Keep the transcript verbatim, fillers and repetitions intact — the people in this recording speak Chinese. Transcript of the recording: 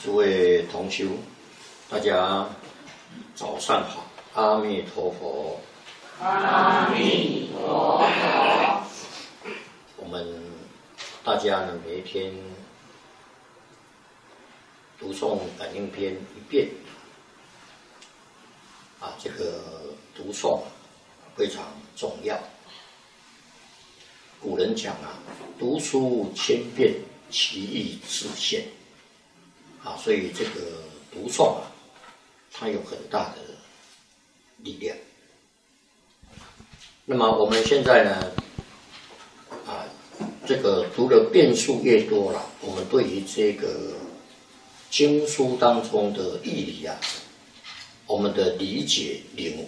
诸位同修，大家早上好，阿弥陀佛。 阿弥陀佛。 我们大家呢，每一天读诵感应篇一遍，啊，这个读诵非常重要。古人讲啊，读书千遍，其义自现。啊，所以这个读诵啊，它有很大的力量。那么我们现在呢，啊，这个读的遍数越多了，我们对于这个经书当中的义理啊，我们的理解领